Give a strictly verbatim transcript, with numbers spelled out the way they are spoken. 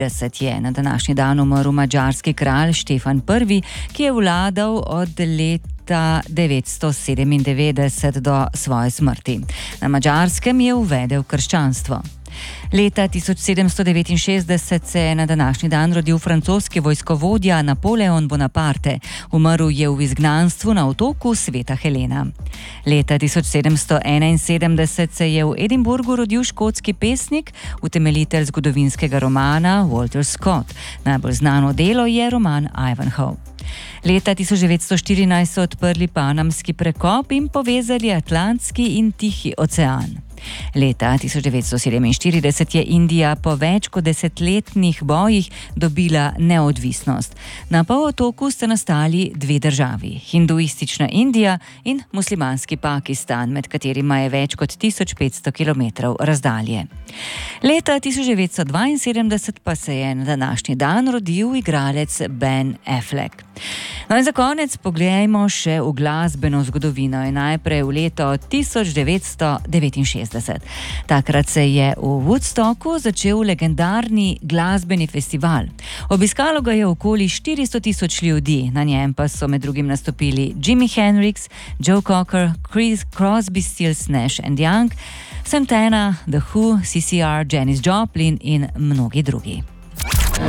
je na današnji dan umrl madžarski kralj Štefan Prvi, ki je vladal od leta devetsto sedemindevetdeset do svoje smrti. Na Madžarskem je uvedel krščanstvo. Leta tisoč sedemsto devetinšestdeset se je na današnji dan rodil francoski vojskovodja Napoleon Bonaparte. Umrl je v izgnanstvu na otoku Sveta Helena. Leta tisoč sedemsto enainsedemdeset se je v Edinburgu rodil škotski pesnik, utemeljitelj zgodovinskega romana Walter Scott. Najbolj znano delo je roman Ivanhoe. Leta tisoč devetsto štirinajst so odprli Panamski prekop in povezali Atlantski in Tihi ocean. Leta tisoč devetsto sedeminštirideset je Indija po več kot desetletnih bojih dobila neodvisnost. Na polotoku sta nastali dve državi, hinduistična Indija in muslimanski Pakistan, med katerima je več kot tisoč petsto kilometrov razdalje. Leta tisoč devetsto dvainsedemdeset pa se je na današnji dan rodil igralec Ben Affleck. No in za konec pogledajmo še v glasbeno zgodovino in najprej v leto tisoč devetsto devetinšestdeset. Takrat se je v Woodstocku začel legendarni glasbeni festival. Obiskalo ga je okoli štiristo tisoč ljudi, na njem pa so med drugim nastopili Jimi Hendrix, Joe Cocker, Chris Crosby, Stills, Nash and Young, Santana, The Who, C C R, Janis Joplin in mnogi drugi.